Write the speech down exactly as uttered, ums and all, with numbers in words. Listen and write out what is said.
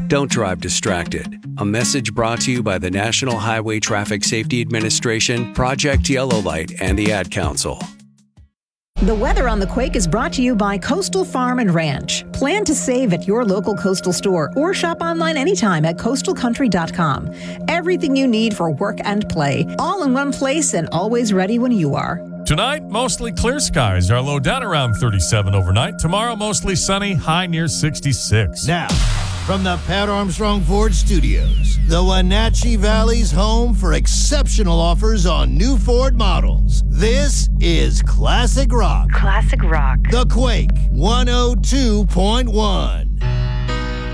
Don't drive distracted. A message brought to you by the National Highway Traffic Safety Administration, Project Yellow Light, and the Ad Council. The weather on the Quake is brought to you by Coastal Farm and Ranch. Plan to save at your local Coastal store or shop online anytime at coastal country dot com. Everything you need for work and play, all in one place and always ready when you are. Tonight, mostly clear skies. Our low down around thirty-seven overnight. Tomorrow, mostly sunny, high near sixty-six. Now, from the Pat Armstrong Ford Studios, the Wenatchee Valley's home for exceptional offers on new Ford models. This is Classic Rock. Classic Rock. The Quake one oh two point one.